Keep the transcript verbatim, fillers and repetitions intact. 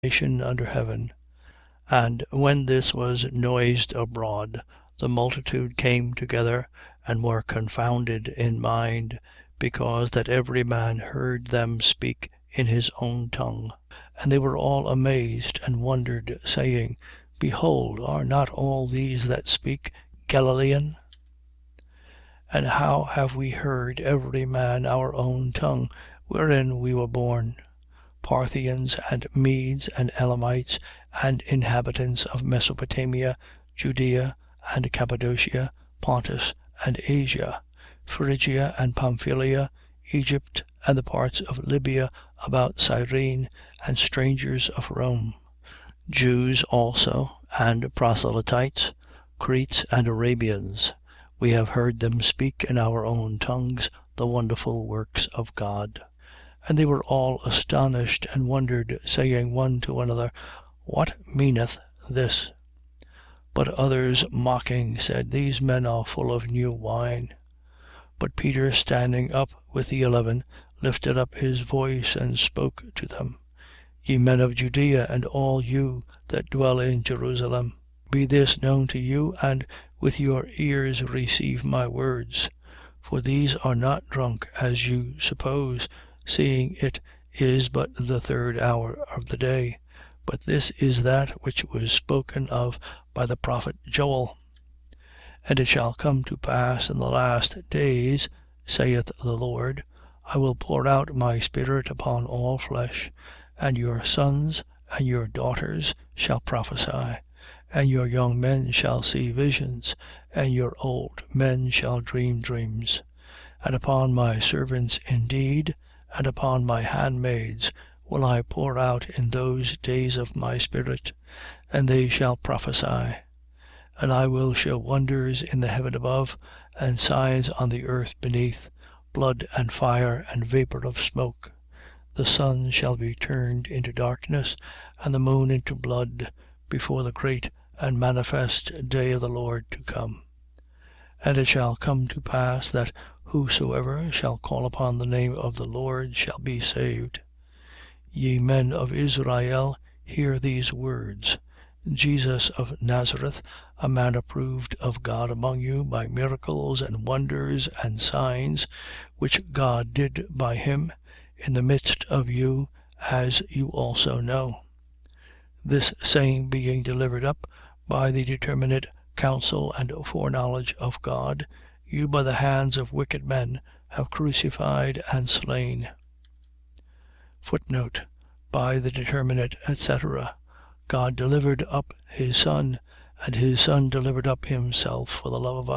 nation under heaven. And when this was noised abroad, the multitude came together and were confounded in mind, because that every man heard them speak in his own tongue. And they were all amazed and wondered, saying: Behold, are not all these that speak Galilean? And how have we heard every man our own tongue, wherein we were born? Parthians and Medes and Elamites and inhabitants of Mesopotamia, Judea and Cappadocia, Pontus and Asia, Phrygia and Pamphylia, Egypt and the parts of Libya about Cyrene, and strangers of Rome, Jews also and proselytes, Cretes and Arabians. We have heard them speak in our own tongues the wonderful works of God. And they were all astonished and wondered, saying one to another: What meaneth this? But others mocking said: These men are full of new wine. But Peter, standing up with the eleven, lifted up his voice and spoke to them: Ye men of Judea, and all you that dwell in Jerusalem, be this known to you, and with your ears receive my words. For these are not drunk, as you suppose, seeing it is but the third hour of the day. But this is that which was spoken of by the prophet Joel. And it shall come to pass in the last days, saith the Lord, I will pour out my spirit upon all flesh, and your sons and your daughters shall prophesy, and your young men shall see visions, and your old men shall dream dreams. And upon my servants indeed, and upon my handmaids will I pour out in those days of my spirit, and they shall prophesy. And I will shew wonders in the heaven above, and signs on the earth beneath, blood and fire and vapour of smoke. The sun shall be turned into darkness, and the moon into blood, before the great and manifest day of the Lord to come. And it shall come to pass that whosoever shall call upon the name of the Lord shall be saved. Ye men of Israel, hear these words. Jesus of Nazareth, a man approved of God among you by miracles and wonders and signs, which God did by him in the midst of you, as you also know. This same being delivered up by the determinate counsel and foreknowledge of God, you by the hands of wicked men have crucified and slain. Footnote: By the determinate, et cetera. God delivered up his Son, and his Son delivered up himself for the love of